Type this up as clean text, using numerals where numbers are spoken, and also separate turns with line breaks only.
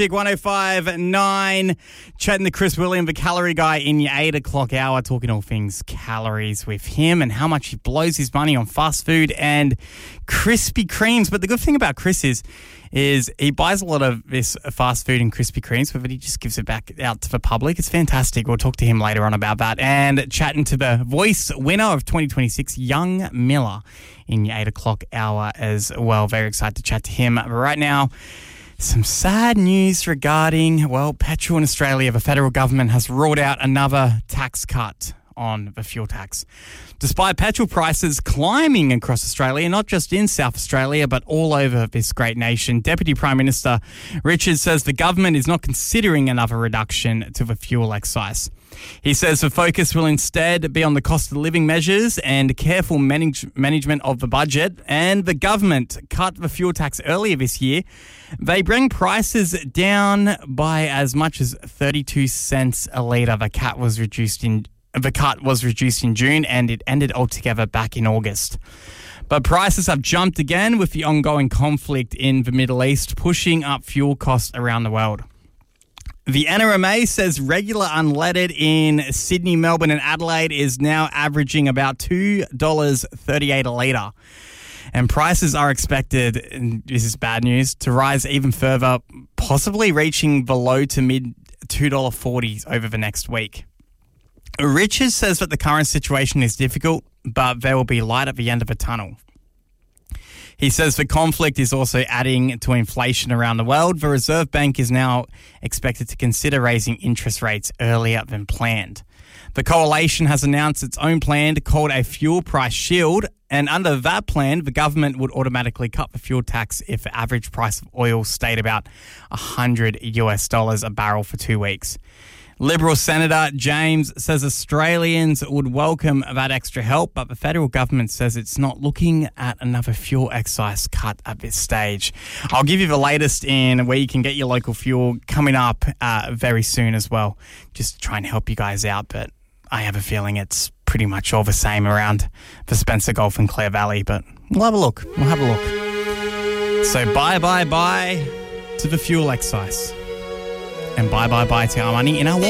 Big 105.9, chatting to Chris William, the calorie guy, in your 8 o'clock hour, talking all things calories with him and how much he blows his money on fast food and Krispy Kremes. But the good thing about Chris is he buys a lot of this fast food and Krispy Kremes, but he just gives it back out to the public. It's fantastic. We'll talk to him later on about that. And chatting to the voice winner of 2026, Young Miller, in your 8 o'clock hour as well. Very excited to chat to him. But right now, some sad news regarding, petrol in Australia. The federal government has ruled out another tax cut on the fuel tax. Despite petrol prices climbing across Australia, not just in South Australia, but all over this great nation, Deputy Prime Minister Richards says the government is not considering another reduction to the fuel excise. He says the focus will instead be on the cost of living measures and careful management of the budget. And the government cut the fuel tax earlier this year. They bring prices down by as much as 32 cents a litre. The cut was reduced in June, and it ended altogether back in August. But prices have jumped again with the ongoing conflict in the Middle East, pushing up fuel costs around the world. The NRMA says regular unleaded in Sydney, Melbourne and Adelaide is now averaging about $2.38 a litre. And prices are expected, and this is bad news, to rise even further, possibly reaching the low to mid $2.40s over the next week. Richards says that the current situation is difficult, but there will be light at the end of the tunnel. He says the conflict is also adding to inflation around the world. The Reserve Bank is now expected to consider raising interest rates earlier than planned. The coalition has announced its own plan called a fuel price shield, and under that plan, the government would automatically cut the fuel tax if the average price of oil stayed about $100 a barrel for 2 weeks. Liberal Senator James says Australians would welcome that extra help, but the federal government says it's not looking at another fuel excise cut at this stage. I'll give you the latest in where you can get your local fuel coming up very soon as well, just to try and help you guys out. But I have a feeling it's pretty much all the same around the Spencer Gulf and Clare Valley, but we'll have a look. So bye to the fuel excise. And bye to our money in our wallet.